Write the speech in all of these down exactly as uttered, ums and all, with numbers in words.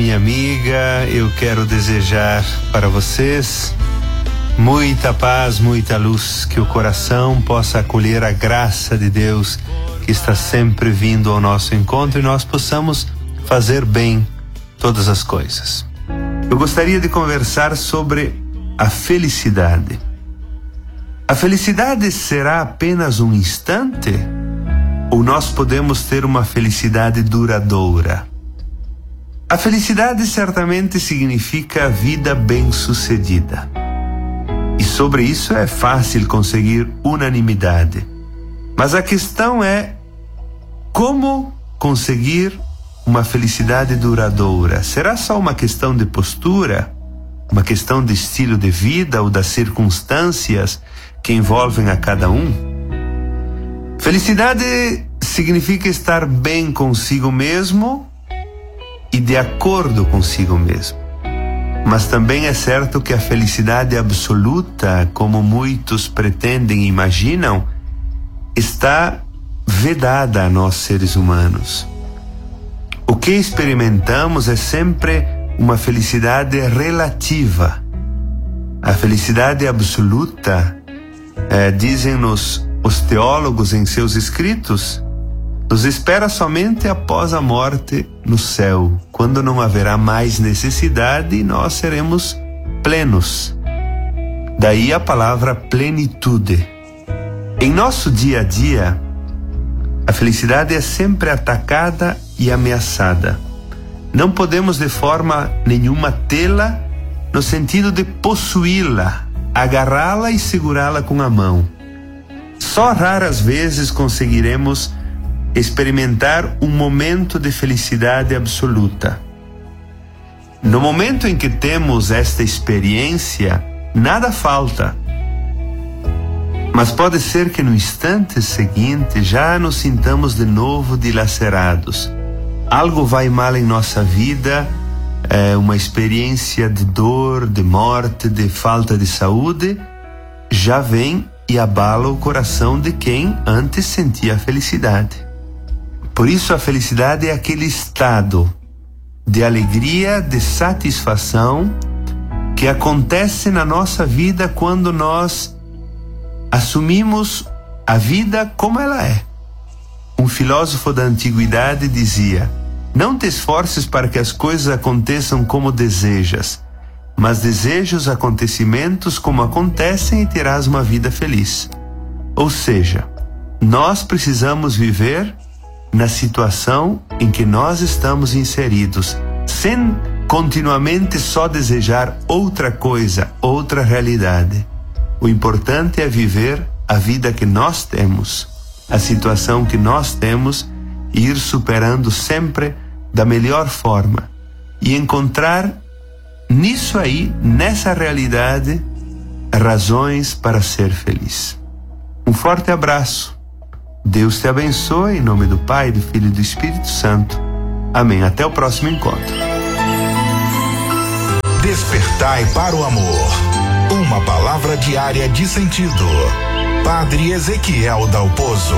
minha amiga, eu quero desejar para vocês muita paz, muita luz, que o coração possa acolher a graça de Deus que está sempre vindo ao nosso encontro e nós possamos fazer bem todas as coisas. Eu gostaria de conversar sobre a felicidade. A felicidade será apenas um instante? Ou nós podemos ter uma felicidade duradoura? A felicidade certamente significa vida bem-sucedida. E sobre isso é fácil conseguir unanimidade. Mas a questão é como conseguir uma felicidade duradoura. Será só uma questão de postura? Uma questão de estilo de vida ou das circunstâncias que envolvem a cada um? Felicidade significa estar bem consigo mesmo e de acordo consigo mesmo. Mas também é certo que a felicidade absoluta, como muitos pretendem e imaginam, está vedada a nós seres humanos. O que experimentamos é sempre uma felicidade relativa. A felicidade absoluta, é, dizem-nos os teólogos em seus escritos, nos espera somente após a morte no céu, quando não haverá mais necessidade e nós seremos plenos. Daí a palavra plenitude. Em nosso dia a dia, a felicidade é sempre atacada e ameaçada. Não podemos de forma nenhuma tê-la no sentido de possuí-la, agarrá-la e segurá-la com a mão. Só raras vezes conseguiremos experimentar um momento de felicidade absoluta. No momento em que temos esta experiência, nada falta. Mas pode ser que no instante seguinte já nos sintamos de novo dilacerados. Algo vai mal em nossa vida, é uma experiência de dor, de morte, de falta de saúde, já vem e abala o coração de quem antes sentia felicidade. Por isso a felicidade é aquele estado de alegria, de satisfação que acontece na nossa vida quando nós assumimos a vida como ela é. Um filósofo da antiguidade dizia: não te esforces para que as coisas aconteçam como desejas, mas deseja os acontecimentos como acontecem e terás uma vida feliz. Ou seja, nós precisamos viver na situação em que nós estamos inseridos, sem continuamente só desejar outra coisa, outra realidade. O importante é viver a vida que nós temos, a situação que nós temos, e ir superando sempre da melhor forma e encontrar nisso aí, nessa realidade, razões para ser feliz. Um forte abraço. Deus te abençoe, em nome do Pai, do Filho e do Espírito Santo. Amém. Até o próximo encontro. Despertai para o amor. Uma palavra diária de sentido. Padre Ezequiel Dalpozo.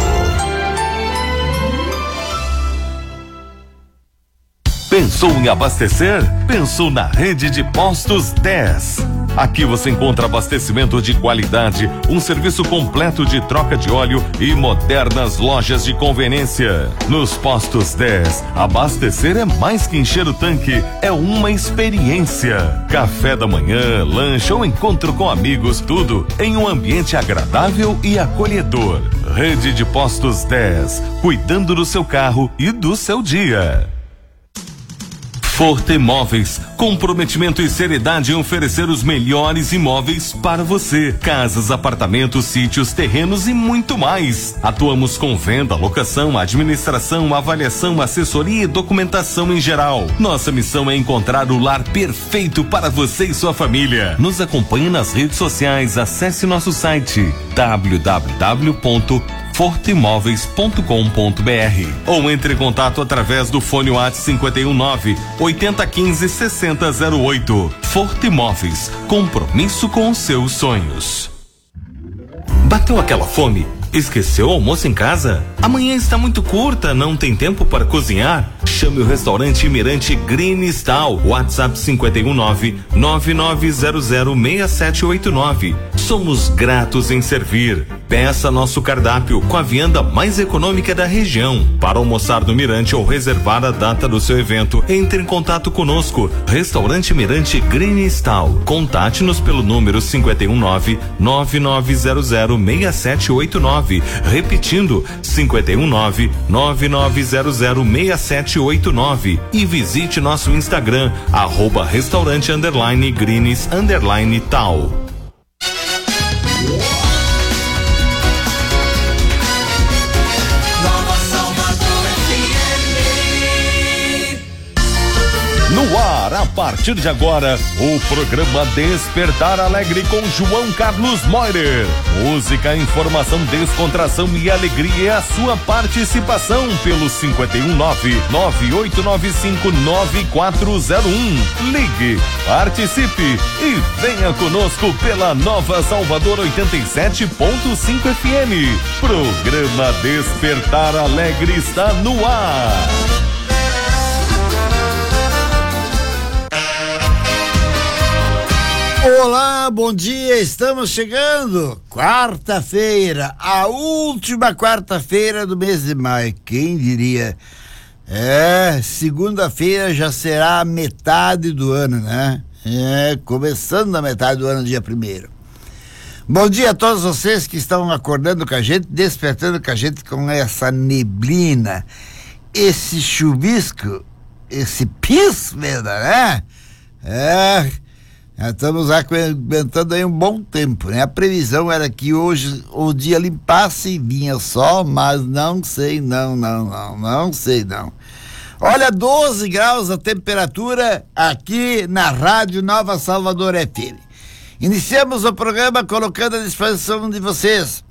Pensou em abastecer? Pensou na Rede de Postos dez. Aqui você encontra abastecimento de qualidade, um serviço completo de troca de óleo e modernas lojas de conveniência. Nos Postos dez, abastecer é mais que encher o tanque, é uma experiência. Café da manhã, lanche ou encontro com amigos, tudo em um ambiente agradável e acolhedor. Rede de Postos dez, cuidando do seu carro e do seu dia. Forte Imóveis, comprometimento e seriedade em oferecer os melhores imóveis para você. Casas, apartamentos, sítios, terrenos e muito mais. Atuamos com venda, locação, administração, avaliação, assessoria e documentação em geral. Nossa missão é encontrar o lar perfeito para você e sua família. Nos acompanhe nas redes sociais, acesse nosso site w w w ponto forte imóveis ponto com ponto b r ou entre em contato através do fone WhatsApp cinco um nove, oito zero um cinco, seis zero zero oito. Forte Imóveis, compromisso com os seus sonhos. Bateu aquela fome? Esqueceu o almoço em casa? Amanhã está muito curta, não tem tempo para cozinhar? Chame o restaurante Mirante Green Stal. WhatsApp cinco um nove, nove nove zero zero, seis sete oito nove. Somos gratos em servir. Peça nosso cardápio com a vianda mais econômica da região. Para almoçar no Mirante ou reservar a data do seu evento, entre em contato conosco. Restaurante Mirante Green Stal. Contate-nos pelo número cinco um nove, nove nove zero zero, seis sete oito nove. Repetindo, cinco um nove, nove nove zero zero, seis sete oito nove. E visite nosso Instagram, arroba restaurante underline greens underline tal. No ar, a partir de agora, o programa Despertar Alegre com João Carlos Moirer. Música, informação, descontração e alegria é a sua participação pelo cinco um nove, nove oito nove cinco, nove quatro zero um. Ligue, participe e venha conosco pela Nova Salvador oitenta e sete ponto cinco F M. Programa Despertar Alegre está no ar. Olá, bom dia, estamos chegando, quarta-feira, a última quarta-feira do mês de maio, quem diria? É, segunda-feira já será a metade do ano, né? É, começando a metade do ano, dia primeiro. Bom dia a todos vocês que estão acordando com a gente, despertando com a gente com essa neblina, esse chuvisco, esse pis, né? É... Já estamos aguentando aí um bom tempo, né? A previsão era que hoje o dia limpasse e vinha sol, mas não sei, não, não, não, não sei, não. Olha, doze graus a temperatura aqui na Rádio Nova Salvador F M. Iniciamos o programa colocando à disposição de vocês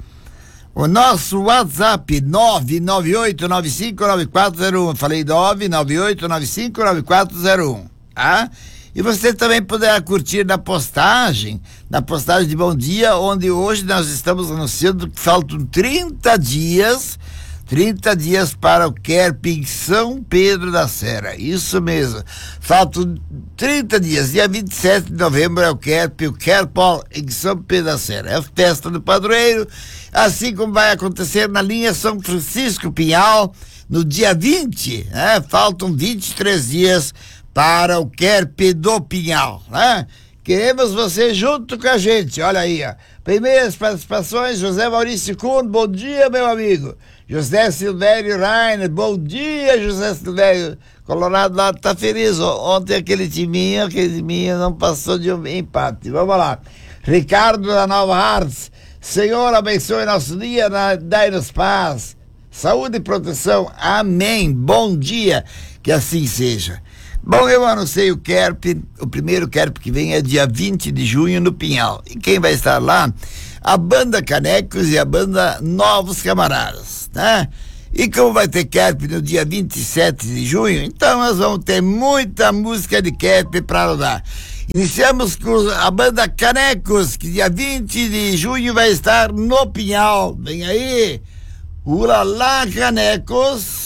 o nosso WhatsApp nove nove oito nove cinco nove quatro zero um. Falei nove nove oito nove cinco nove quatro zero um, tá? E você também poderá curtir na postagem, na postagem de Bom Dia, onde hoje nós estamos anunciando que faltam trinta dias, trinta dias para o Kerp em São Pedro da Serra. Isso mesmo. Faltam trinta dias. Dia vinte e sete de novembro é o Kerp, o Kerpol em São Pedro da Serra. É a festa do padroeiro, assim como vai acontecer na linha São Francisco Pinhal, no dia vinte, né? Faltam vinte e três dias para o Kerp do Pinhal, né? Queremos você junto com a gente, olha aí, ó. Primeiras participações, José Maurício Kuhn, bom dia, meu amigo. José Silvério Rainer, bom dia, José Silvério. Colorado lá tá feliz, ó. Ontem aquele timinho, aquele timinho não passou de um empate. Vamos lá. Ricardo da Nova Arts, Senhor abençoe nosso dia, dai-nos paz, saúde e proteção, amém. Bom dia, que assim seja. Bom, eu anunciei o Kerp, o primeiro Kerp que vem é dia vinte de junho no Pinhal. E quem vai estar lá? A banda Canecos e a banda Novos Camaradas, né? E como vai ter Kerp no dia vinte e sete de junho, então nós vamos ter muita música de Kerp para rodar. Iniciamos com a banda Canecos, que dia vinte de junho vai estar no Pinhal. Vem aí, Ulalá Canecos.